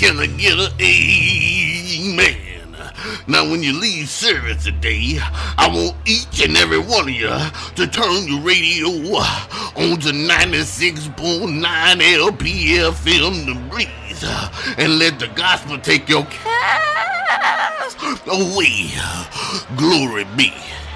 Can I get an amen? Now, when you leave service today, I want each and every one of you to turn your radio on to 96.9 LPFM The Breeze and let the gospel take your cares away. Glory be.